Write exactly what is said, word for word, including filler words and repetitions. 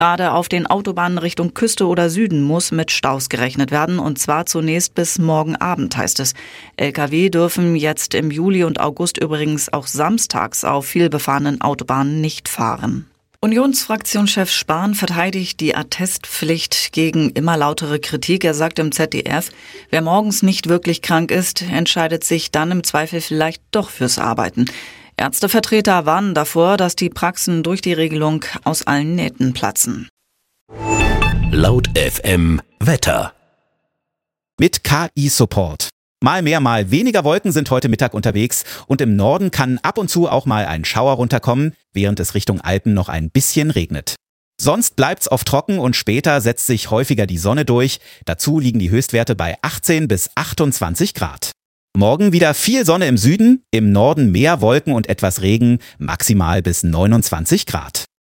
Gerade auf den Autobahnen Richtung Küste oder Süden muss mit Staus gerechnet werden, und zwar zunächst bis morgen Abend, heißt es. L K W dürfen jetzt im Juli und August übrigens auch samstags auf vielbefahrenen Autobahnen nicht fahren. Unionsfraktionschef Spahn verteidigt die Attestpflicht gegen immer lautere Kritik. Er sagt im Z D F, wer morgens nicht wirklich krank ist, entscheidet sich dann im Zweifel vielleicht doch fürs Arbeiten. Ärztevertreter warnen davor, dass die Praxen durch die Regelung aus allen Nähten platzen. Laut F M Wetter. Mit K I-Support. Mal mehr, mal weniger Wolken sind heute Mittag unterwegs und im Norden kann ab und zu auch mal ein Schauer runterkommen, während es Richtung Alpen noch ein bisschen regnet. Sonst bleibt's oft trocken und später setzt sich häufiger die Sonne durch. Dazu liegen die Höchstwerte bei achtzehn bis achtundzwanzig Grad. Morgen wieder viel Sonne im Süden, im Norden mehr Wolken und etwas Regen, maximal bis neunundzwanzig Grad.